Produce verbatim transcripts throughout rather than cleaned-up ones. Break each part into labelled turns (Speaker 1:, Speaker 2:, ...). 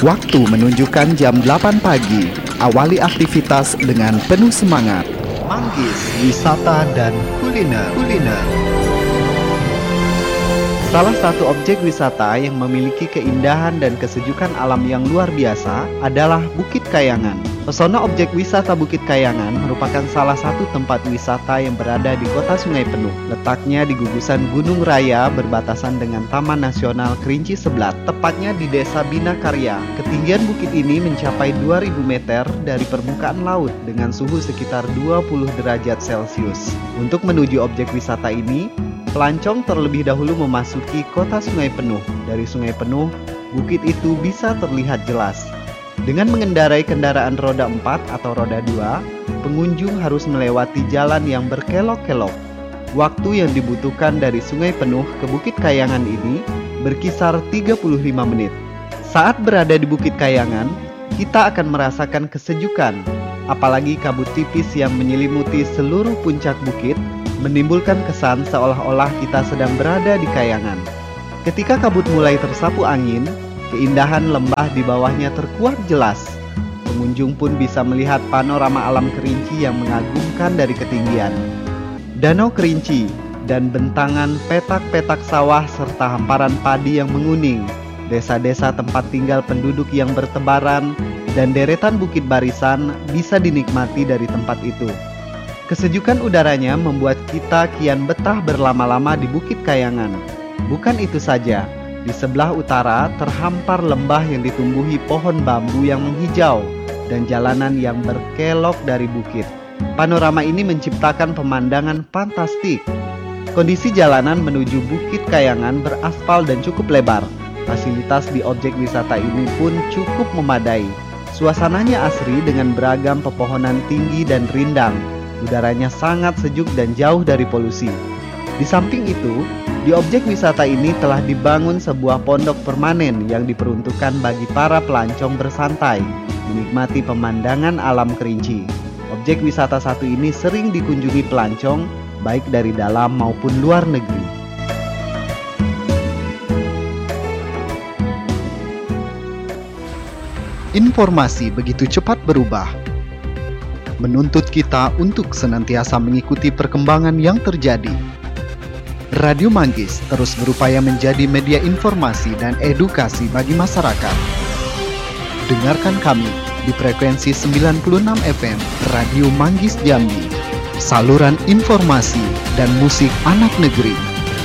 Speaker 1: Waktu menunjukkan jam delapan pagi. Awali aktivitas dengan penuh semangat. Manggis, wisata dan kuliner. Kuliner. Salah satu objek wisata yang memiliki keindahan dan kesejukan alam yang luar biasa adalah Bukit Kayangan. Pesona objek wisata Bukit Kayangan merupakan salah satu tempat wisata yang berada di kota Sungai Penuh. Letaknya di gugusan Gunung Raya berbatasan dengan Taman Nasional Kerinci Seblat, tepatnya di Desa Binakarya. Ketinggian bukit ini mencapai dua ribu meter dari permukaan laut dengan suhu sekitar dua puluh derajat Celcius. Untuk menuju objek wisata ini, pelancong terlebih dahulu memasuki kota Sungai Penuh. Dari Sungai Penuh, bukit itu bisa terlihat jelas. Dengan mengendarai kendaraan roda empat atau roda dua, pengunjung harus melewati jalan yang berkelok-kelok. Waktu yang dibutuhkan dari Sungai Penuh ke Bukit Kayangan ini berkisar tiga puluh lima menit. Saat berada di Bukit Kayangan, kita akan merasakan kesejukan, apalagi kabut tipis yang menyelimuti seluruh puncak bukit menimbulkan kesan seolah-olah kita sedang berada di kayangan. Ketika kabut mulai tersapu angin, keindahan lembah di bawahnya terkuak jelas. Pengunjung pun bisa melihat panorama alam Kerinci yang mengagumkan dari ketinggian. Danau Kerinci dan bentangan petak-petak sawah serta hamparan padi yang menguning, desa-desa tempat tinggal penduduk yang bertebaran, dan deretan bukit barisan bisa dinikmati dari tempat itu. Kesejukan udaranya membuat kita kian betah berlama-lama di Bukit Kayangan. Bukan itu saja, di sebelah utara terhampar lembah yang ditumbuhi pohon bambu yang menghijau dan jalanan yang berkelok dari bukit. Panorama ini menciptakan pemandangan fantastik. Kondisi jalanan menuju Bukit Kayangan beraspal dan cukup lebar. Fasilitas di objek wisata ini pun cukup memadai. Suasananya asri dengan beragam pepohonan tinggi dan rindang. Udaranya sangat sejuk dan jauh dari polusi. Di samping itu, di objek wisata ini telah dibangun sebuah pondok permanen yang diperuntukkan bagi para pelancong bersantai, menikmati pemandangan alam Kerinci. Objek wisata satu ini sering dikunjungi pelancong, baik dari dalam maupun luar negeri. Informasi begitu cepat berubah, menuntut kita untuk senantiasa mengikuti perkembangan yang terjadi. Radio Manggis terus berupaya menjadi media informasi dan edukasi bagi masyarakat. Dengarkan kami di frekuensi sembilan puluh enam F M Radio Manggis Jambi, saluran informasi dan musik anak negeri.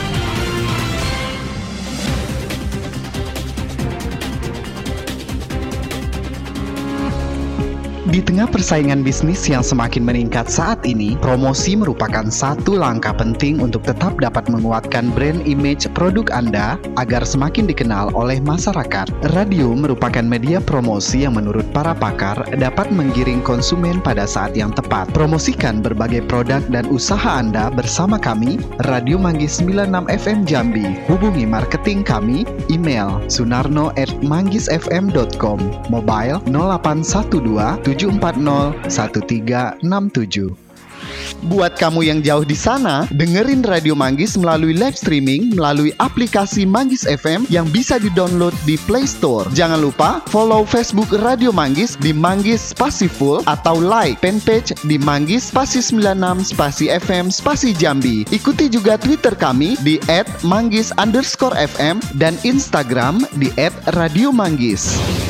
Speaker 1: Di tengah persaingan bisnis yang semakin meningkat saat ini, promosi merupakan satu langkah penting untuk tetap dapat menguatkan brand image produk Anda agar semakin dikenal oleh masyarakat. Radio merupakan media promosi yang menurut para pakar dapat menggiring konsumen pada saat yang tepat. Promosikan berbagai produk dan usaha Anda bersama kami, Radio Manggis sembilan puluh enam F M Jambi. Hubungi marketing kami, email sunarno at manggisfm dot com, mobile nol delapan satu dua tujuh empat nol satu tiga enam tujuh. Buat kamu yang jauh di sana, dengerin Radio Manggis melalui live streaming melalui aplikasi Manggis F M yang bisa di-download di Play Store. Jangan lupa follow Facebook Radio Manggis di Manggis Spasi Full atau like fanpage di Manggis Spasi sembilan puluh enam Spasi F M Spasi Jambi. Ikuti juga Twitter kami di et manggis underscore f m dan Instagram di et radio manggis.